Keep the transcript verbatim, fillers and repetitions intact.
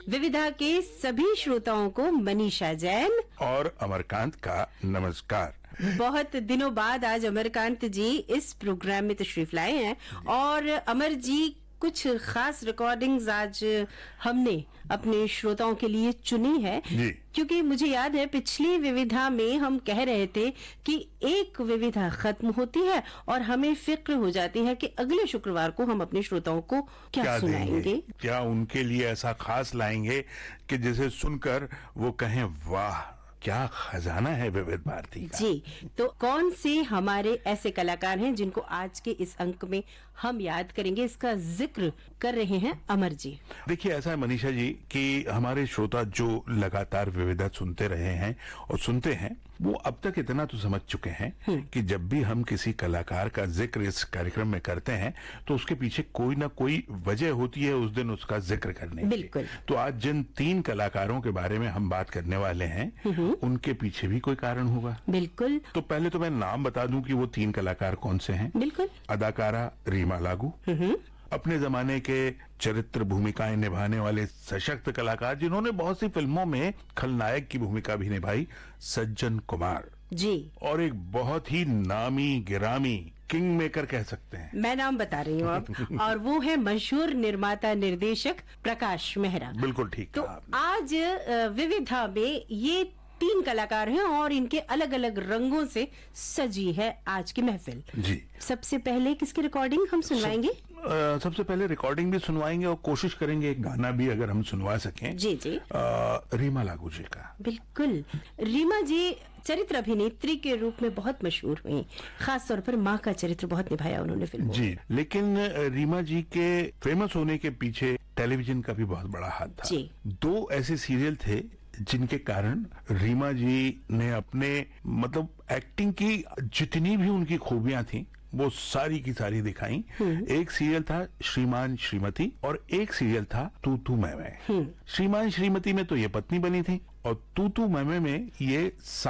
विविधा के सभी श्रोताओं को मनीषा जैन और अमरकांत का नमस्कार। बहुत दिनों बाद आज अमरकांत जी इस प्रोग्राम में तशरीफ लाए हैं और अमर जी कुछ खास रिकॉर्डिंग्स आज हमने अपने श्रोताओं के लिए चुनी है, क्योंकि मुझे याद है पिछली विविधा में हम कह रहे थे कि एक विविधा खत्म होती है और हमें फिक्र हो जाती है कि अगले शुक्रवार को हम अपने श्रोताओं को क्या, क्या सुनाएंगे, क्या उनके लिए ऐसा खास लाएंगे कि जिसे सुनकर वो कहें वाह क्या खजाना है विविध भारती का। जी, तो कौन से हमारे ऐसे कलाकार हैं जिनको आज के इस अंक में हम याद करेंगे, इसका जिक्र कर रहे हैं अमर जी। देखिए, ऐसा है मनीषा जी कि हमारे श्रोता जो लगातार विविधा सुनते रहे हैं और सुनते हैं, वो अब तक इतना तो समझ चुके हैं कि जब भी हम किसी कलाकार का जिक्र इस कार्यक्रम में करते हैं तो उसके पीछे कोई ना कोई वजह होती है उस दिन उसका जिक्र करने की। बिल्कुल। तो आज जिन तीन कलाकारों के बारे में हम बात करने वाले हैं उनके पीछे भी कोई कारण होगा। बिल्कुल। तो पहले तो मैं नाम बता दूं कि वो तीन कलाकार कौन से हैं। बिल्कुल। अदाकारा रीमा लागू, अपने जमाने के चरित्र भूमिकाएं निभाने वाले सशक्त कलाकार जिन्होंने बहुत सी फिल्मों में खलनायक की भूमिका भी निभाई, सज्जन कुमार जी, और एक बहुत ही नामी गिरामी किंग मेकर कह सकते हैं। मैं नाम बता रही हूँ अब और वो है मशहूर निर्माता निर्देशक प्रकाश मेहरा। बिल्कुल ठीक। तो आज विविधा में ये तीन कलाकार हैं और इनके अलग अलग रंगों से सजी है आज की महफिल जी। सबसे पहले किसकी रिकॉर्डिंग हम सुनवाएंगे? सब, आ, सबसे पहले रिकॉर्डिंग भी सुनवाएंगे और कोशिश करेंगे एक गाना भी अगर हम सुनवा सकें। जी जी। आ, रीमा लागू जी का। बिल्कुल। रीमा जी चरित्र अभिनेत्री के रूप में बहुत मशहूर हुई, खास तौर पर माँ का चरित्र बहुत निभाया उन्होंने फिल्मों जी। लेकिन रीमा जी के फेमस होने के पीछे टेलीविजन का भी बहुत बड़ा हाथ था जी। दो ऐसे सीरियल थे जिनके कारण रीमा जी ने अपने मतलब एक्टिंग की जितनी भी उनकी खूबियां थी वो सारी की सारी दिखाई। एक सीरियल था श्रीमान श्रीमती और एक सीरियल था तू तू मैं मैं। श्रीमान श्रीमती में तो ये पत्नी बनी थी और तू तू मैं मैं में ये